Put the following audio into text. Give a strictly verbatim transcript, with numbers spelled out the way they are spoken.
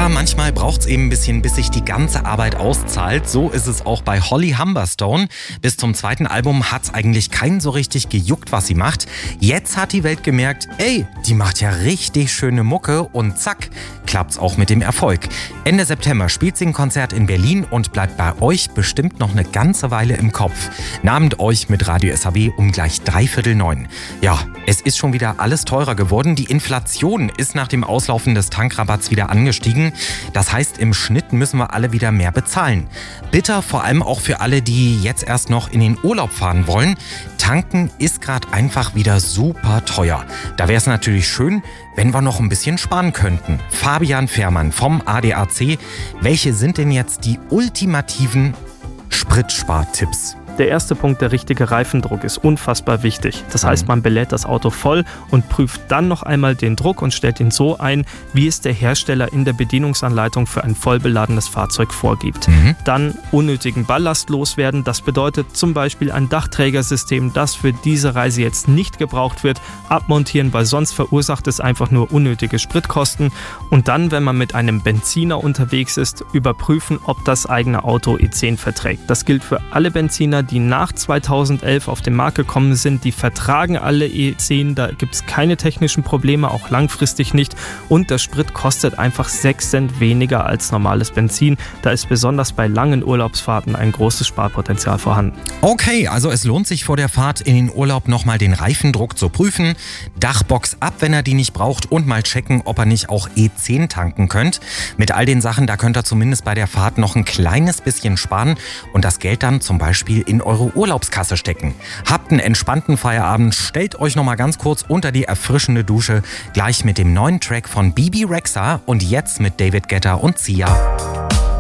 Ja, manchmal braucht es eben ein bisschen, bis sich die ganze Arbeit auszahlt. So ist es auch bei Holly Humberstone. Bis zum zweiten Album hat es eigentlich keinen so richtig gejuckt, was sie macht. Jetzt hat die Welt gemerkt, ey, die macht ja richtig schöne Mucke und zack, klappt's auch mit dem Erfolg. Ende September spielt sie ein Konzert in Berlin und bleibt bei euch bestimmt noch eine ganze Weile im Kopf. Nahmt euch mit Radio S H W um gleich dreiviertel neun. Ja, es ist schon wieder alles teurer geworden. Die Inflation ist nach dem Auslaufen des Tankrabatts wieder angestiegen. Das heißt, im Schnitt müssen wir alle wieder mehr bezahlen. Bitter vor allem auch für alle, die jetzt erst noch in den Urlaub fahren wollen. Tanken ist gerade einfach wieder super teuer. Da wäre es natürlich schön, wenn wir noch ein bisschen sparen könnten. Fabian Fährmann vom A D A C. Welche sind denn jetzt die ultimativen Spritspartipps? Der erste Punkt, der richtige Reifendruck, ist unfassbar wichtig. Das heißt, man belädt das Auto voll und prüft dann noch einmal den Druck und stellt ihn so ein, wie es der Hersteller in der Bedienungsanleitung für ein vollbeladenes Fahrzeug vorgibt. Mhm. Dann unnötigen Ballast loswerden. Das bedeutet zum Beispiel ein Dachträgersystem, das für diese Reise jetzt nicht gebraucht wird, abmontieren, weil sonst verursacht es einfach nur unnötige Spritkosten. Und dann, wenn man mit einem Benziner unterwegs ist, überprüfen, ob das eigene Auto E zehn verträgt. Das gilt für alle Benziner, die nach zweitausendelf auf den Markt gekommen sind. Die vertragen alle E zehn, da gibt es keine technischen Probleme, auch langfristig nicht. Und der Sprit kostet einfach sechs Cent weniger als normales Benzin. Da ist besonders bei langen Urlaubsfahrten ein großes Sparpotenzial vorhanden. Okay, also es lohnt sich vor der Fahrt in den Urlaub nochmal den Reifendruck zu prüfen. Dachbox ab, wenn ihr die nicht braucht, und mal checken, ob ihr nicht auch E zehn tanken könnt. Mit all den Sachen, da könnt ihr zumindest bei der Fahrt noch ein kleines bisschen sparen und das Geld dann zum Beispiel in eure Urlaubskasse stecken. Habt einen entspannten Feierabend, stellt euch noch mal ganz kurz unter die erfrischende Dusche, gleich mit dem neuen Track von Bebe Rexha und jetzt mit David Guetta und Sia.